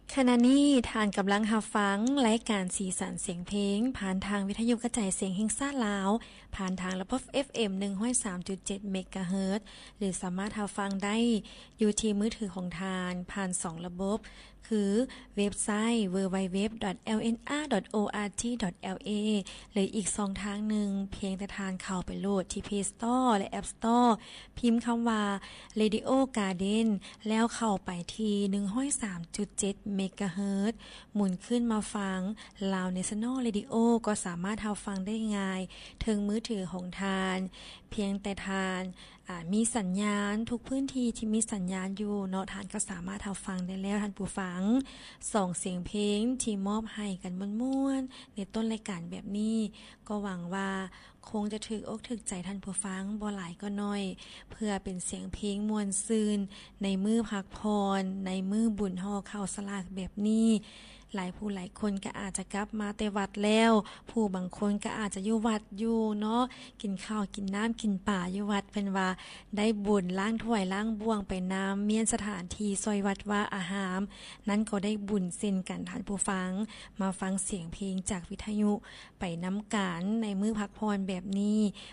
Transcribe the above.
ขณะนี้ท่านกำลังรับฟังรายการสีสันเสียงเพลงผ่านทางวิทยุกระจายเสียงแห่งชาติลาวผ่านทางระบบ FM 103.7 เมกะเฮิรตซ์หรือสามารถรับฟังได้อยู่ที่มือถือของท่านผ่าน2ระบบคือเว็บไซต์ www.lnr.org.la หรืออีก2ทางหนึ่งเพียงแต่ท่านเข้าไปโหลดที่ Play Store และ App Store พิมพ์คำว่า Radio Garden แล้วเข้าไปที่ 103.7 เมกะเฮิรตซ์หมุนขึ้นมาฟัง Lao National Radio ก็สามารถรับฟังได้ง่ายถึงมือถือของท่านเพียงแต่ท่านมีสัญญาณทุกพื้นที่ที่มีสัญญาณอยู่เนาะท่านก็สามารถรับฟังได้แล้วท่านผู้ฟังส่งเสียงเพลงที่มอบให้กันม่วนๆในต้นรายการแบบนี้ก็หวังว่าคงจะถึกอกถึกใจท่านผู้ฟังบ่หลายก็น้อยเพื่อเป็นเสียงเพลงม่วนซื่นในมื้อพักผ่อนในมื้อบุญห่อข้าวสลากแบบนี้หลายผู้หลายคนก็อาจจะกลับมาแต่วัดแล้วผู้บางคนก็อาจจะอยู่วัดอยู่เนาะกินข้าวกินน้ำกินป่าอยู่วัดเพิ่นว่าได้บุญล้างถ้วยล้างบ้วงไปน้ำเมียนสถานที่ซอยวัดว่าอาหารนั้นก็ได้บุญเช่นกันท่านผู้ฟังมาฟังเสียงเพลงจากวิทยุไปน้ำกันในมื้อพักผ่อนแบบนี้